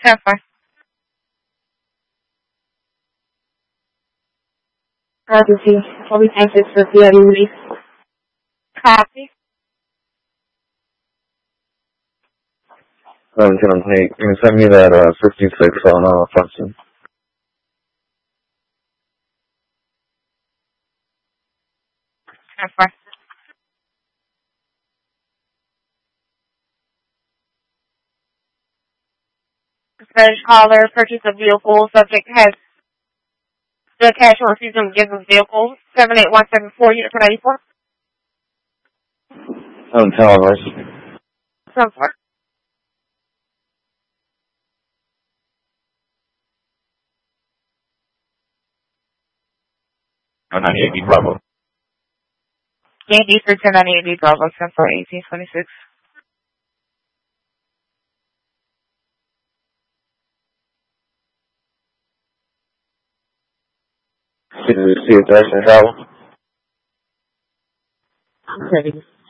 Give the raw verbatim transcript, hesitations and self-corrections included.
Have fun. Copy. I'll be anxious for P I D release. Copy. Um, can I take, can you send me that, uh, fifty-six on, uh, function? Have fun. Spanish caller, purchase a vehicle, subject has the cash on season given vehicle, seven eight one seven four, unit for ninety-four. I'm telling us. Seven four. I'm not eighty Bravo. Yankee for ten ninety-eight B Bravo, seven four eighteen twenty-six. See, see if that's in travel. Ready.